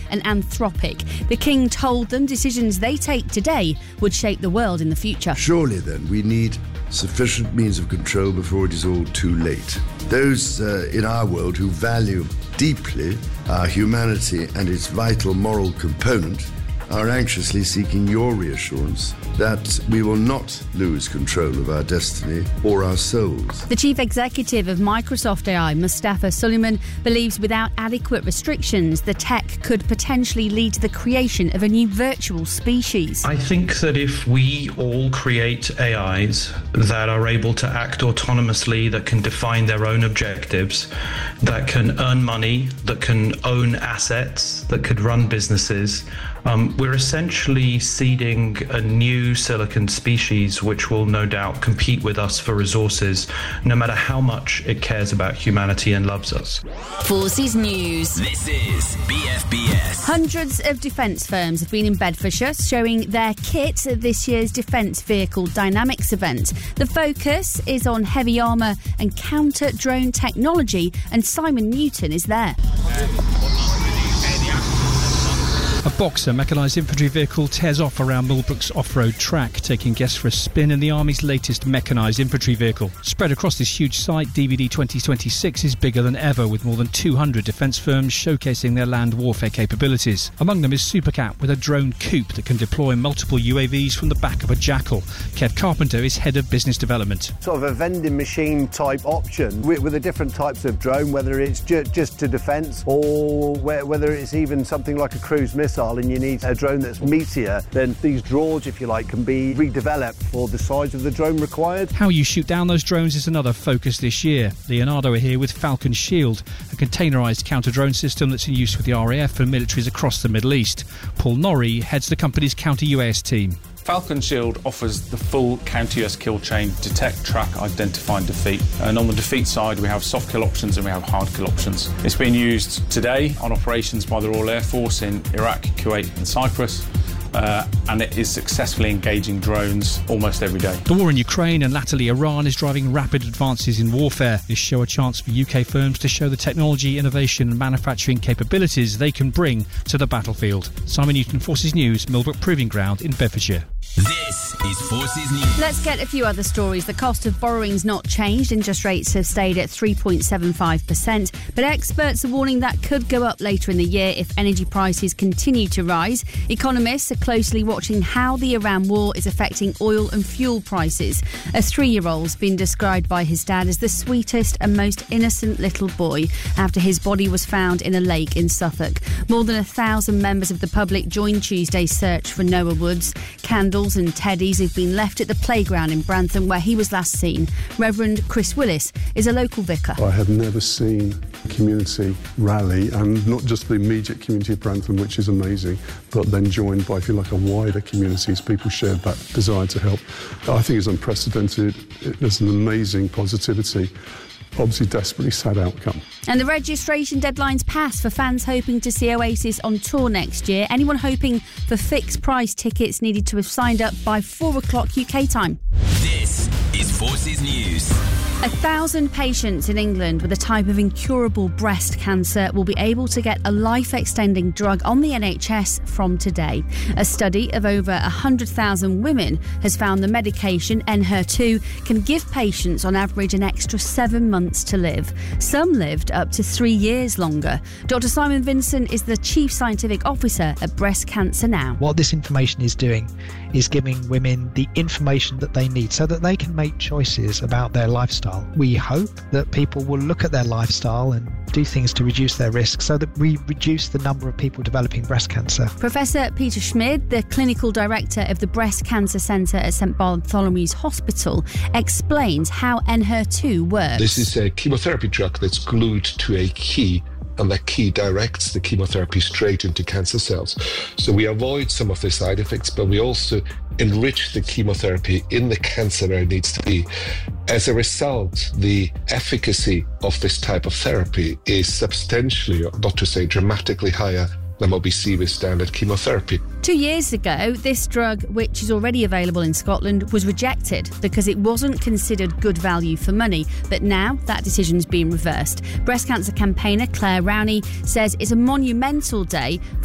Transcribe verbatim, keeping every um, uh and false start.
and Anthropic. The King told them decisions they take today would shape the world in the future. Surely then we need sufficient means of control before it is all too late. Those uh, in our world who value deeply our humanity and its vital moral component are anxiously seeking your reassurance that we will not lose control of our destiny or our souls. The chief executive of Microsoft A I, Mustafa Suleyman, believes without adequate restrictions, the tech could potentially lead to the creation of a new virtual species. I think that if we all create A Is that are able to act autonomously, that can define their own objectives, that can earn money, that can own assets, that could run businesses, um, we're essentially seeding a new silicon species which will no doubt compete with us for resources, no matter how much it cares about humanity and loves us. Forces News. This is B F B S. Hundreds of defence firms have been in Bedfordshire showing their kit at this year's Defence Vehicle Dynamics event. The focus is on heavy armour and counter-drone technology, and Simon Newton is there. A Boxer mechanised infantry vehicle tears off around Millbrook's off-road track, taking guests for a spin in the Army's latest mechanised infantry vehicle. Spread across this huge site, D V D twenty twenty-six is bigger than ever, with more than two hundred defence firms showcasing their land warfare capabilities. Among them is Supercat, with a drone coupe that can deploy multiple U A Vs from the back of a Jackal. Kev Carpenter is head of business development. Sort of a vending machine type option with, with the different types of drone, whether it's ju- just to defence or wh- whether it's even something like a cruise missile and you need a drone that's meatier, then these drawers, if you like, can be redeveloped for the size of the drone required. How you shoot down those drones is another focus this year. Leonardo are here with Falcon Shield, a containerised counter-drone system that's in use with the R A F and militaries across the Middle East. Paul Norrie heads the company's counter-U A S team. Falcon Shield offers the full counter-U S kill chain: detect, track, identify and defeat. And on the defeat side, we have soft kill options and we have hard kill options. It's being used today on operations by the Royal Air Force in Iraq, Kuwait and Cyprus. Uh, and it is successfully engaging drones almost every day. The war in Ukraine and latterly Iran is driving rapid advances in warfare. This show a chance for U K firms to show the technology, innovation and manufacturing capabilities they can bring to the battlefield. Simon Newton, Forces News, Millbrook Proving Ground in Bedfordshire. This is Forces News. Let's get a few other stories. The cost of borrowing's not changed. Interest rates have stayed at three point seven five percent. But experts are warning that could go up later in the year if energy prices continue to rise. Economists are closely watching how the Iran war is affecting oil and fuel prices. A three-year-old's been described by his dad as the sweetest and most innocent little boy after his body was found in a lake in Suffolk. More than a thousand members of the public joined Tuesday's search for Noah Woods. Candles and teddies have been left at the playground in Brantham where he was last seen. Reverend Chris Willis is a local vicar. I have never seen a community rally, and not just the immediate community of Brantham, which is amazing, but then joined by, if you like, a wider community as people shared that desire to help. I think it's unprecedented. There's an amazing positivity. Obviously desperately sad outcome. And the registration deadline's passed for fans hoping to see Oasis on tour next year. Anyone hoping for fixed price tickets needed to have signed up by four o'clock U K time. This is Forces News. A thousand patients in England with a type of incurable breast cancer will be able to get a life-extending drug on the N H S from today. A study of over one hundred thousand women has found the medication N H E R two can give patients on average an extra seven months to live. Some lived up to three years longer. Doctor Simon Vincent is the Chief Scientific Officer at Breast Cancer Now. What this information is doing is giving women the information that they need so that they can make choices about their lifestyle. We hope that people will look at their lifestyle and do things to reduce their risk so that we reduce the number of people developing breast cancer. Professor Peter Schmid, the Clinical Director of the Breast Cancer Centre at St Bartholomew's Hospital, explains how N H E R two works. This is a chemotherapy drug that's glued to a key, and that key directs the chemotherapy straight into cancer cells. So we avoid some of the side effects, but we also enrich the chemotherapy in the cancer where it needs to be. As a result, the efficacy of this type of therapy is substantially, not to say dramatically, higher than what we see with standard chemotherapy. Two years ago, this drug, which is already available in Scotland, was rejected because it wasn't considered good value for money. But now that decision's been reversed. Breast cancer campaigner Claire Rowney says it's a monumental day